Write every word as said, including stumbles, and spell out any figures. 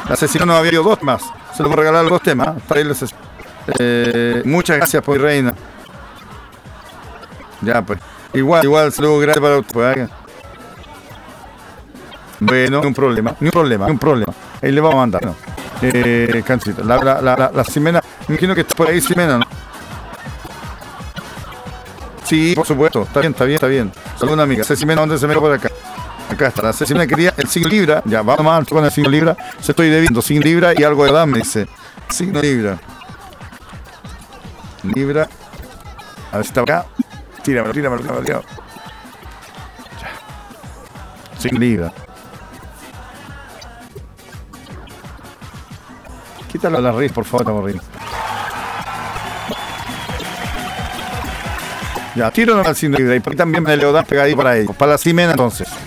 La Cecina nos había ido dos más. Se lo voy a regalar los dos temas. Para irles, eh, muchas gracias, pues, reina. Ya, pues. Igual, igual, saludos gracias para usted. Pues, bueno, ni un problema, ni un problema, ni un problema. Ahí le vamos a mandar, ¿no? Eh, Cancita. La, la, la, la, la Ximena, me imagino que está por ahí, Ximena, ¿no? Sí, por supuesto. Está bien, está bien, está bien. Saludos, una amiga. Ximena, ¿dónde se me por acá? Acá está. La Ximena quería el signo Libra. Ya, vamos más alto con el signo Libra. Se estoy debiendo. Signo Libra y algo de edad, me dice. Signo Libra. Libra. A ver si está acá. Tíramelo, tíramelo, tíramelo, tíramelo. Ya. Signo Libra. Quítalo a la raíz, por favor, estamos riendo. Ya, tiro al signo Libra. Y por ahí también me le dan pegadito para ellos. Para la Ximena, entonces.